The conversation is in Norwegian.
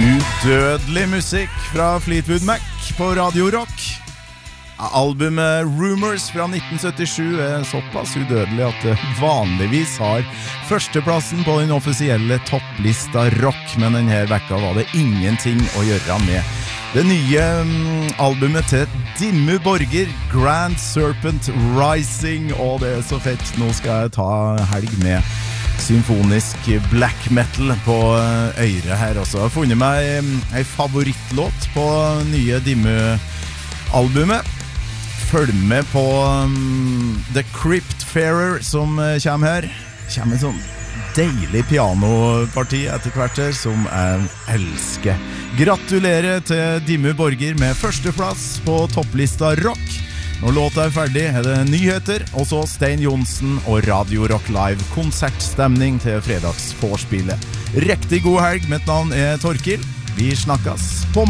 Udødelig musikk fra Fleetwood Mac på Radio Rock. Albumet Rumors fra 1977 såpass udødelig at det vanligvis har førsteplassen på den offisielle topplista rock, men denne vekka var det ingenting å gjøre med. Det nye albumet til Dimmu Borgir, Grand Serpent Rising, og det så fett. Nå skal jeg ta helg med symfonisk black metal på øyre her også. Jeg har funnet meg en favorittlåt på nye Dimmu-albumet. Følg med på The Cryptfarer som kommer her. Kommer en sånn deilig pianoparti etter hvert her som jeg elsker. Gratulerer til Dimmu Borgir med førsteplass på topplista rock. Når låta ferdig det nyheter, og så Stein Johnsen og Radio Rock Live konsertstemning til fredagsforspillet. Riktig god helg, mitt navn Torkil. Vi snakkes på